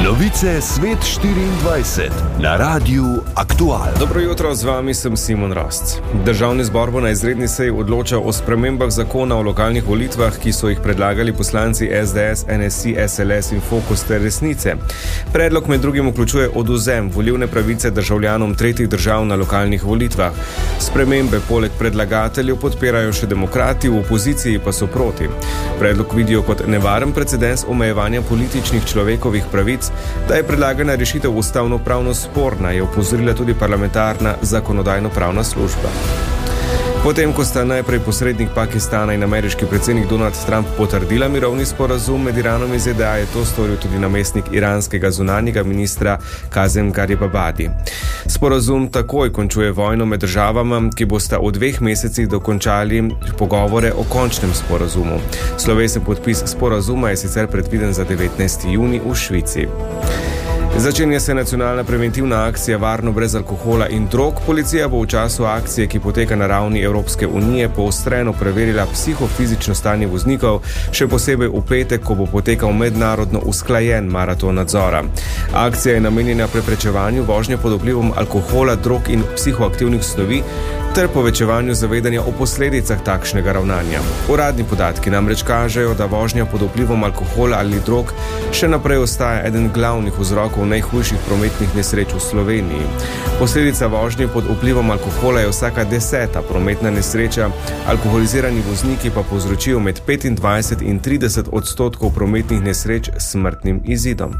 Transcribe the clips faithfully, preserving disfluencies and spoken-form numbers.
Novice Svet štiriindvajset na Radiu Aktual. Dobro jutro, z vami sem Simon Rosc. Državni zbor bo na izredni seji odločal o spremembah zakona o lokalnih volitvah, ki so jih predlagali poslanci S D S, N S I, S L S in Fokus ter Resnice. Predlog med drugim vključuje odvzem volilne pravice državljanom tretjih držav na lokalnih volitvah. Spremembe poleg predlagateljev podpirajo še demokrati, v opoziciji pa so proti. Predlog vidijo kot nevaren precedens omejevanja političnih človekovih pravic. Da je predlagana rešitev ustavno-pravno sporna, je opozorila tudi parlamentarna zakonodajno-pravna služba. Potem, ko sta najprej posrednik Pakistana in ameriški predsednik Donald Trump potrdila mirovni sporazum med Iranom in Z D A, je to storil tudi namestnik iranskega zunanjega ministra Kazem Garibabadi. Sporazum takoj končuje vojno med državama, ki bosta v dveh mesecih dokončali pogovore o končnem sporazumu. Slovesen podpis sporazuma je sicer predviden za devetnajsti junij v Švici. Začenja se nacionalna preventivna akcija Varno brez alkohola in drog. Policija bo v času akcije, ki poteka na ravni Evropske unije, poostreno preverila psihofizično stanje voznikov, še posebej v petek, ko bo potekal mednarodno usklajen maraton nadzora. Akcija je namenjena preprečevanju vožnje pod vplivom alkohola, drog in psihoaktivnih snovi ter povečevanju zavedanja o posledicah takšnega ravnanja. Uradni podatki namreč kažejo, da vožnja pod vplivom alkohola ali drog še naprej ostaja eden glavnih vzrokov najhujših prometnih nesreč v Sloveniji. Posledica vožnje pod vplivom alkohola je vsaka deseta prometna nesreča, alkoholizirani vozniki pa povzročijo med petindvajset in trideset odstotkov prometnih nesreč s smrtnim izidom.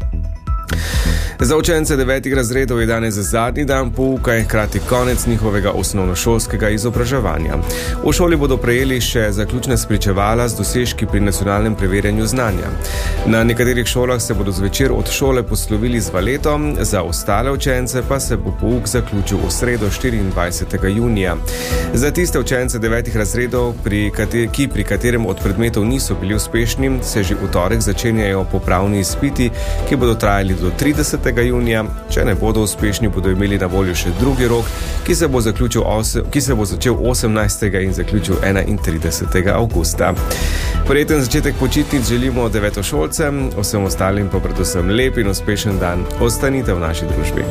Za učence devetih razredov je danes zadnji dan pouka in hkrati konec njihovega osnovnošolskega izobraževanja. V šoli bodo prejeli še zaključna spričevala z dosežki pri nacionalnem preverjanju znanja. Na nekaterih šolah se bodo zvečer od šole poslovili z valetom, za ostale učence pa se bo pouk zaključil v sredo štiriindvajsetega junija. Za tiste učence devetih razredov, pri kater, ki pri katerem od predmetov niso bili uspešni, se že v torek začenjajo popravni izpiti, ki bodo trajali do tridesetega junija. Če ne bodo uspešni, bodo imeli na voljo še drugi rok, ki se bo, zaključil osem, ki se bo začel osemnajstega in zaključil enaintridesetega avgusta. Prijeten začetek počitnic želimo devetošolcem, vsem ostalim pa predvsem lep in uspešen dan. Ostanite v naši družbi.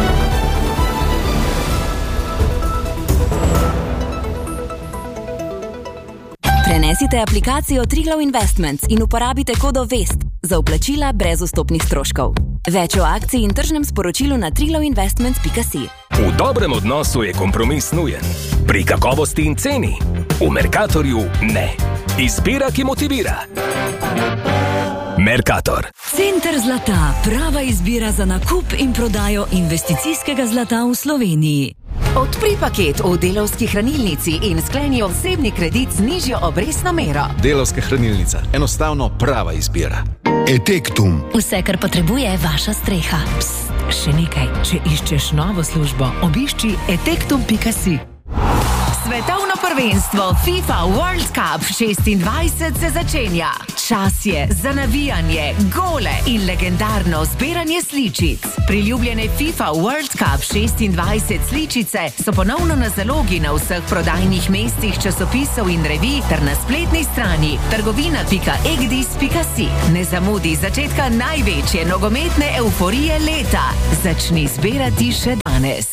Prenesite aplikacijo Triglav Investments in uporabite kodo VEST za vplačila brez vstopnih stroškov. Več o akciji in tržnem sporočilu na triglav investments pika si. V dobrem odnosu je kompromis nujen. Pri kakovosti in ceni. V Mercatorju ne. Izbira, ki motivira. Mercator. Center zlata. Prava izbira za nakup in prodajo investicijskega zlata v Sloveniji. Odpri paket v Delavski hranilnici in skleni osebni kredit z nižjo obrestno mero. Delavska hranilnica. Enostavno prava izbira. Etektum. Vse, kar potrebuje vaša streha. Psst, še nekaj. Če iščeš novo službo, obišči etektum pika si. Svetovno prvenstvo FIFA World Cup šestindvajset se začenja. Čas je za navijanje, gole in legendarno zbiranje sličic. Priljubljene FIFA World Cup šestindvajset sličice so ponovno na zalogi na vseh prodajnih mestih časopisov in revij ter na spletni strani trgovina pika egdis pika si. Ne zamudi začetka največje nogometne euforije leta. Začni zbirati še danes.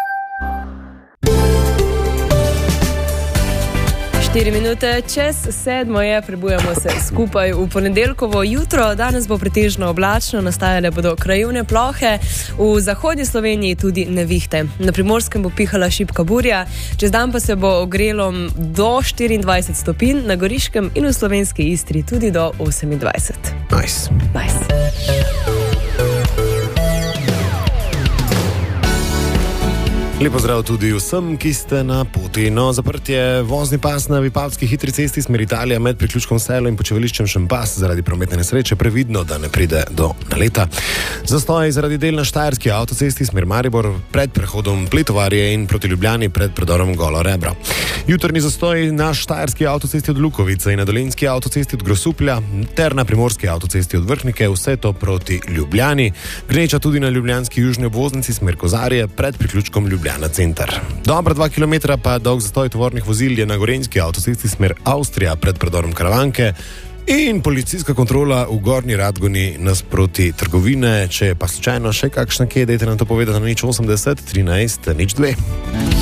Štiri minute čez sedmo je, prebujamo se skupaj v ponedeljkovo jutro. Danes bo pretežno oblačno, nastajale bodo krajevne plohe, v zahodnji Sloveniji tudi nevihte. Na Primorskem bo pihala šibka burja, čez dan pa se bo ogrelo do štiriindvajset stopinj, na Goriškem in v slovenski Istri tudi do osemindvajset. Nice. Nice. Lep pozdrav tudi vsem, ki ste na poti. No, zaprt je vozni pas na Vipavski hitri cesti smer Italija med priključkom Selo in počivališčem Šempas zaradi prometne nesreče. Previdno, da ne pride do naleta. Zastoj zaradi del na Štajerski avtocesti smer Maribor pred prehodom Pletovarje in proti Ljubljani pred predorom Golo Rebro. Jutrni zastoj na Štajerski avtocesti od Lukovice in na Dolenjski avtocesti od Grosuplja ter na Primorski avtocesti od Vrhnike, vse to proti Ljubljani. Gneča tudi na ljubljanski južni obvoznici smer Kozarje pred priključkom Ljubljana center. Dobra dva kilometra pa dolg zastoj tovornih vozil je na Gorenjski avtocesti smer Avstrija pred predorom Karavanke In policijska kontrola v Gornji Radgoni nasproti trgovine. Če je pa slučajno še kakšna kje, dajte nam to povedati na nič osemdeset, trinajst, nič dve.